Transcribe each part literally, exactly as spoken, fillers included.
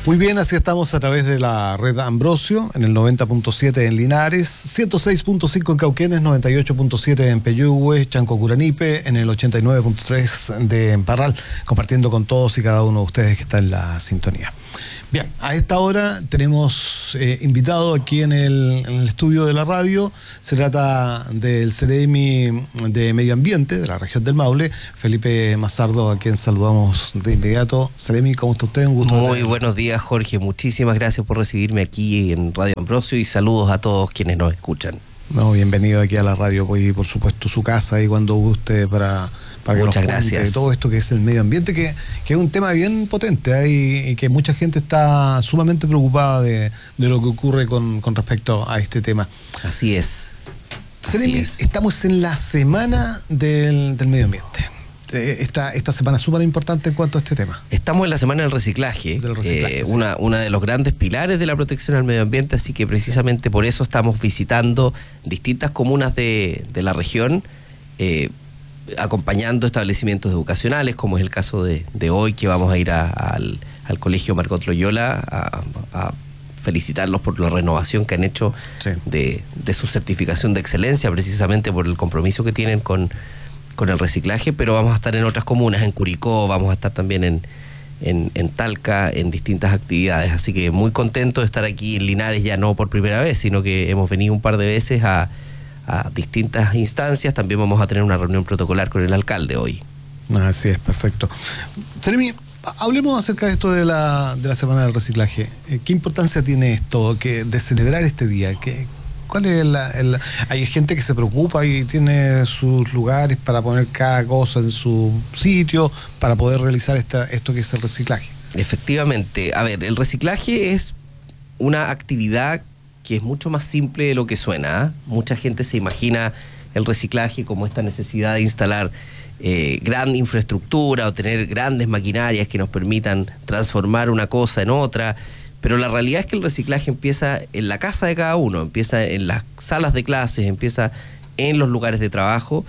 Muy bien, así estamos a través de la red Ambrosio, en el noventa punto siete en Linares, ciento seis punto cinco en Cauquenes, noventa y ocho punto siete en Peyúgue, Chanco Curanipe, en el ochenta y nueve punto tres de Parral, compartiendo con todos y cada uno de ustedes que está en la sintonía. Bien, a esta hora tenemos eh, invitado aquí en el, en el estudio de la radio. Se trata del Ceremi de Medio Ambiente de la región del Maule, Felipe Mazardo, a quien saludamos de inmediato. Ceremi, ¿cómo está usted? Un gusto. Muy buenos días, Jorge. Muchísimas gracias por recibirme aquí en Radio Ambrosio y saludos a todos quienes nos escuchan. No, bienvenido aquí a la radio, pues, y por supuesto su casa y cuando guste para... Para que Muchas nos cuente gracias. de todo esto que es el medio ambiente, que, que es un tema bien potente, ¿eh? y, y que mucha gente está sumamente preocupada de, de lo que ocurre con, con respecto a este tema. Así es. Ceremi, Así es. Estamos en la semana del, del medio ambiente. Esta, esta semana es súper importante en cuanto a este tema. Estamos en la semana del reciclaje, Del reciclaje, eh, sí. una, una de los grandes pilares de la protección al medio ambiente, así que precisamente por eso estamos visitando distintas comunas de, de la región, eh, acompañando establecimientos educacionales, como es el caso de, de hoy, que vamos a ir a, a, al, al Colegio Margot Loyola a, a felicitarlos por la renovación que han hecho Sí. de, de su certificación de excelencia, precisamente por el compromiso que tienen con, con el reciclaje, pero vamos a estar en otras comunas, en Curicó, vamos a estar también en, en, en Talca, en distintas actividades, así que muy contento de estar aquí en Linares, ya no por primera vez, sino que hemos venido un par de veces a a distintas instancias. También vamos a tener una reunión protocolar con el alcalde hoy. Así es, perfecto. Ceremi, hablemos acerca de esto de la, de la Semana del Reciclaje. ¿Qué importancia tiene esto que, de celebrar este día? ¿Qué, ¿Cuál es la, el, hay gente que se preocupa y tiene sus lugares para poner cada cosa en su sitio para poder realizar esta, esto que es el reciclaje? Efectivamente. A ver, el reciclaje es una actividad que es mucho más simple de lo que suena, ¿eh? Mucha gente se imagina el reciclaje como esta necesidad de instalar eh, gran infraestructura o tener grandes maquinarias que nos permitan transformar una cosa en otra, pero la realidad es que el reciclaje empieza en la casa de cada uno, empieza en las salas de clases, empieza en los lugares de trabajo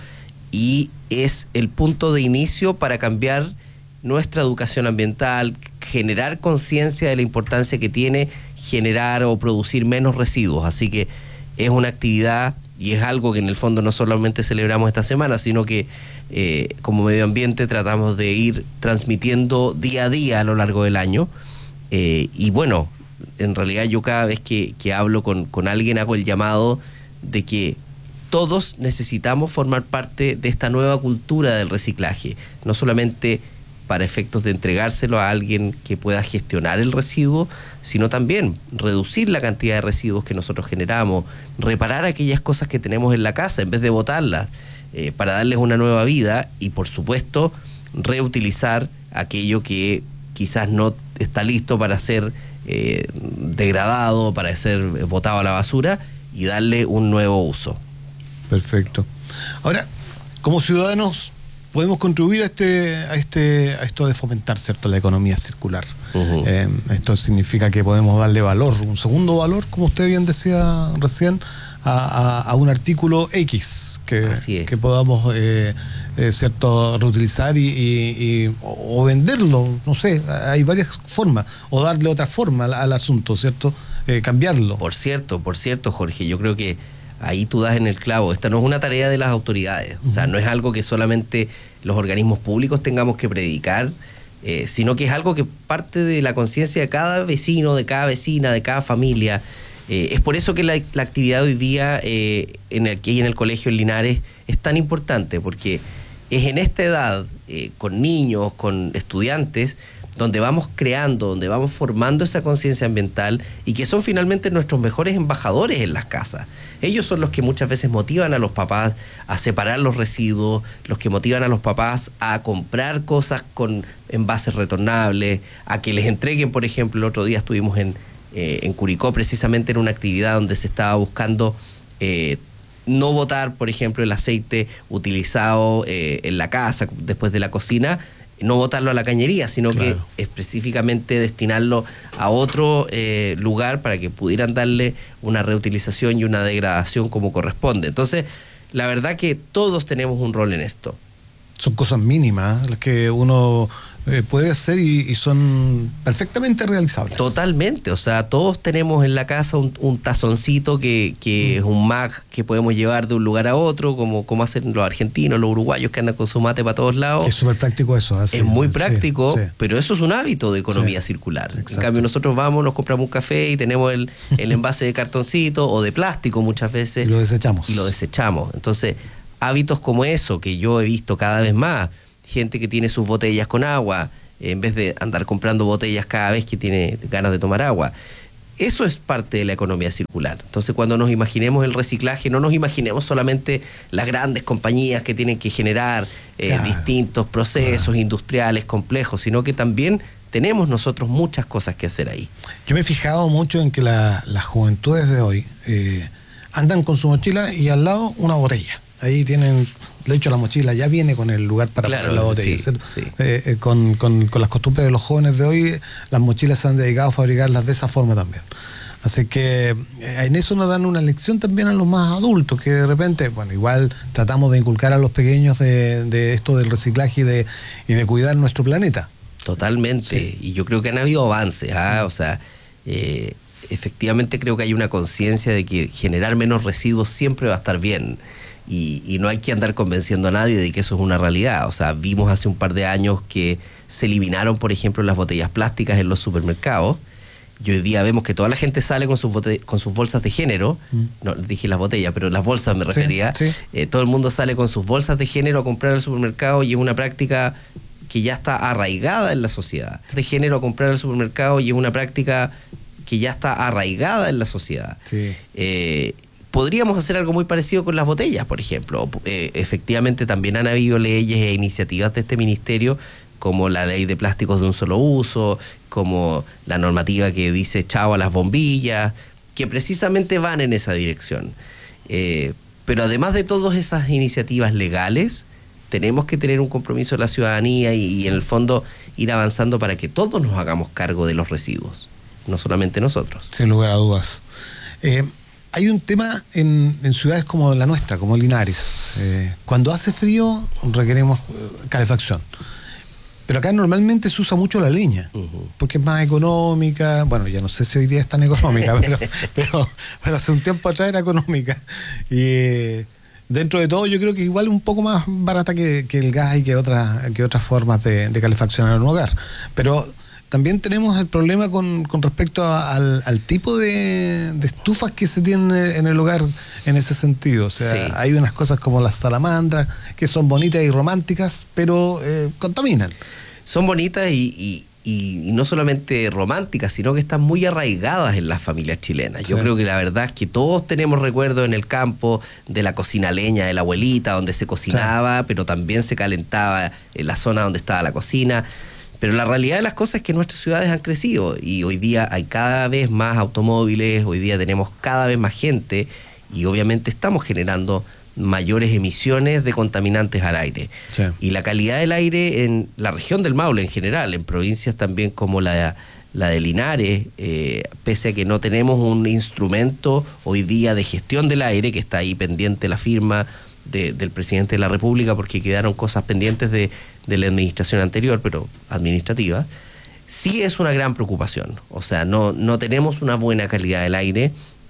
y es el punto de inicio para cambiar nuestra educación ambiental, generar conciencia de la importancia que tiene generar o producir menos residuos. Así que es una actividad y es algo que en el fondo no solamente celebramos esta semana, sino que eh, como medio ambiente tratamos de ir transmitiendo día a día a lo largo del año. Eh, y bueno, en realidad yo cada vez que, que hablo con, con alguien hago el llamado de que todos necesitamos formar parte de esta nueva cultura del reciclaje, no solamente para efectos de entregárselo a alguien que pueda gestionar el residuo, sino también reducir la cantidad de residuos que nosotros generamos, reparar aquellas cosas que tenemos en la casa en vez de botarlas, eh, para darles una nueva vida y, por supuesto, reutilizar aquello que quizás no está listo para ser eh, degradado, para ser botado a la basura y darle un nuevo uso. Perfecto. Ahora, como ciudadanos, podemos contribuir a este a este a esto de fomentar, ¿cierto?, la economía circular. Uh-huh. Eh, esto significa que podemos darle valor, un segundo valor, como usted bien decía recién, a, a, a un artículo X que, que podamos eh, eh, cierto reutilizar y, y, y o venderlo, no sé, hay varias formas, o darle otra forma al, al asunto, ¿cierto? Eh, cambiarlo. Por cierto, por cierto, Jorge, yo creo que ahí tú das en el clavo. Esta no es una tarea de las autoridades, o sea, no es algo que solamente los organismos públicos tengamos que predicar, eh, sino que es algo que parte de la conciencia de cada vecino, de cada vecina, de cada familia. Eh, es por eso que la, la actividad hoy día eh, en el, aquí en el colegio en Linares es tan importante, porque es en esta edad, eh, con niños, con estudiantes, donde vamos creando, donde vamos formando esa conciencia ambiental y que son finalmente nuestros mejores embajadores en las casas. Ellos son los que muchas veces motivan a los papás a separar los residuos, los que motivan a los papás a comprar cosas con envases retornables, a que les entreguen, por ejemplo, el otro día estuvimos en, eh, en Curicó precisamente en una actividad donde se estaba buscando eh, no botar, por ejemplo, el aceite utilizado eh, en la casa después de la cocina, no botarlo a la cañería, sino claro, que específicamente destinarlo a otro eh, lugar para que pudieran darle una reutilización y una degradación como corresponde. Entonces, la verdad que todos tenemos un rol en esto. Son cosas mínimas las que uno eh, puede ser y, y son perfectamente realizables. Totalmente, o sea, todos tenemos en la casa un, un tazoncito que, que mm. es un mug que podemos llevar de un lugar a otro, como, como hacen los argentinos, los uruguayos que andan con su mate para todos lados. Es súper práctico eso. Así, es muy práctico, sí, sí. Pero eso es un hábito de economía sí, circular. Exacto. En cambio, nosotros vamos, nos compramos un café y tenemos el, el envase de cartoncito o de plástico muchas veces. Y lo desechamos. Y lo desechamos. Entonces, hábitos como eso, que yo he visto cada vez más, gente que tiene sus botellas con agua, en vez de andar comprando botellas cada vez que tiene ganas de tomar agua. Eso es parte de la economía circular. Entonces, cuando nos imaginemos el reciclaje, no nos imaginemos solamente las grandes compañías que tienen que generar eh, claro, distintos procesos claro. industriales complejos, sino que también tenemos nosotros muchas cosas que hacer ahí. Yo me he fijado mucho en que la, las juventudes de hoy eh, andan con su mochila y al lado una botella. Ahí tienen... De hecho, la mochila ya viene con el lugar para claro, poner la botella. Sí, sí. Eh, eh, con, con, con las costumbres de los jóvenes de hoy, las mochilas se han dedicado a fabricarlas de esa forma también. Así que eh, en eso nos dan una lección también a los más adultos, que de repente, bueno, igual tratamos de inculcar a los pequeños de, de esto del reciclaje y de, y de cuidar nuestro planeta. Totalmente. Sí. Y yo creo que han habido avances. ¿ah? O sea, eh, efectivamente creo que hay una conciencia de que generar menos residuos siempre va a estar bien. Y, y no hay que andar convenciendo a nadie de que eso es una realidad. O sea, vimos hace un par de años que se eliminaron, por ejemplo, las botellas plásticas en los supermercados. Y hoy día vemos que toda la gente sale con sus, bote- con sus bolsas de género. Mm. No, dije las botellas, pero las bolsas me refería. Sí, sí. Eh, todo el mundo sale con sus bolsas de género a comprar al supermercado y es una práctica que ya está arraigada en la sociedad. De género a comprar al supermercado y es una práctica que ya está arraigada en la sociedad. Sí. Eh, Podríamos hacer algo muy parecido con las botellas, por ejemplo. Eh, efectivamente, también han habido leyes e iniciativas de este ministerio, como la ley de plásticos de un solo uso, como la normativa que dice chao a las bombillas, que precisamente van en esa dirección. Eh, pero además de todas esas iniciativas legales, tenemos que tener un compromiso de la ciudadanía y, y en el fondo ir avanzando para que todos nos hagamos cargo de los residuos, no solamente nosotros. Sin lugar a dudas. Eh, Hay un tema en, en ciudades como la nuestra, como Linares. Eh, cuando hace frío requerimos calefacción. Pero acá normalmente se usa mucho la leña, uh-huh. porque es más económica. Bueno, ya no sé si hoy día es tan económica, pero, pero, pero hace un tiempo atrás era económica. Y eh, dentro de todo yo creo que igual un poco más barata que, que el gas y que otras, que otras formas de, de calefaccionar un hogar. Pero... también tenemos el problema con, con respecto a, al, al tipo de, de estufas que se tienen en el hogar en ese sentido. O sea, sí. hay unas cosas como las salamandras que son bonitas y románticas, pero eh, contaminan. Son bonitas y, y, y, y no solamente románticas, sino que están muy arraigadas en las familias chilenas. Sí. Yo creo que la verdad es que todos tenemos recuerdos en el campo de la cocina leña de la abuelita, donde se cocinaba, sí. pero también se calentaba en la zona donde estaba la cocina. Pero la realidad de las cosas es que nuestras ciudades han crecido y hoy día hay cada vez más automóviles, hoy día tenemos cada vez más gente y obviamente estamos generando mayores emisiones de contaminantes al aire. Sí. Y la calidad del aire en la región del Maule en general, en provincias también como la, la de Linares, eh, pese a que no tenemos un instrumento hoy día de gestión del aire, que está ahí pendiente la firma de, del presidente de la República porque quedaron cosas pendientes de, de la administración anterior, pero administrativa, sí es una gran preocupación. O sea, no, no tenemos una buena calidad del aire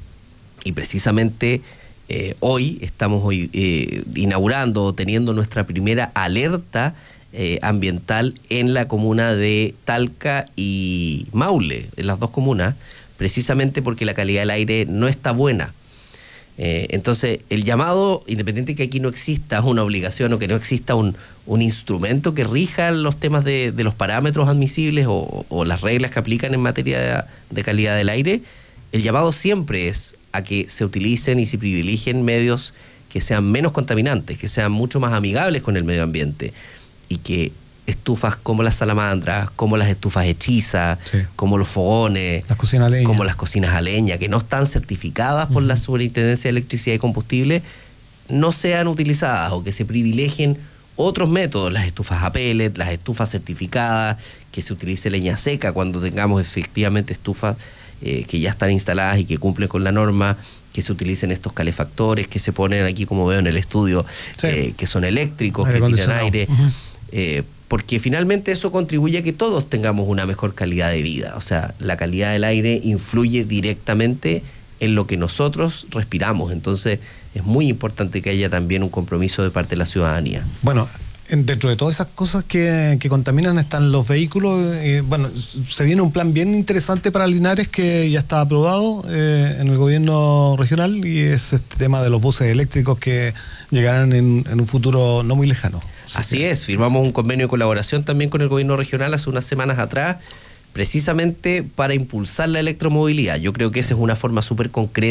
y precisamente eh, hoy estamos hoy eh, inaugurando o teniendo nuestra primera alerta eh, ambiental en la comuna de Talca y Maule, en las dos comunas, precisamente porque la calidad del aire no está buena. Eh, entonces, el llamado, independiente que aquí no exista una obligación o que no exista un, un instrumento que rija los temas de, de los parámetros admisibles o, o las reglas que aplican en materia de, de calidad del aire, el llamado siempre es a que se utilicen y se privilegien medios que sean menos contaminantes, que sean mucho más amigables con el medio ambiente y que estufas como las salamandras, como las estufas hechizas, sí. como los fogones, las cocinas a leña. como las cocinas a leña, que no están certificadas por uh-huh. la Superintendencia de Electricidad y Combustible, no sean utilizadas o que se privilegien otros métodos, las estufas a pellet, las estufas certificadas, que se utilice leña seca cuando tengamos efectivamente estufas eh, que ya están instaladas y que cumplen con la norma, que se utilicen estos calefactores que se ponen aquí, como veo en el estudio, sí. eh, que son electricos, aire que tiran aire. Uh-huh. Eh, porque finalmente eso contribuye a que todos tengamos una mejor calidad de vida. O sea, la calidad del aire influye directamente en lo que nosotros respiramos. Entonces, es muy importante que haya también un compromiso de parte de la ciudadanía. Bueno, dentro de todas esas cosas que, que contaminan están los vehículos. Y bueno, se viene un plan bien interesante para Linares que ya está aprobado eh, en el gobierno regional, y es este tema de los buses eléctricos que llegarán en, en un futuro no muy lejano. Así, Así que... es, firmamos un convenio de colaboración también con el gobierno regional hace unas semanas atrás, precisamente para impulsar la electromovilidad. Yo creo que esa es una forma súper concreta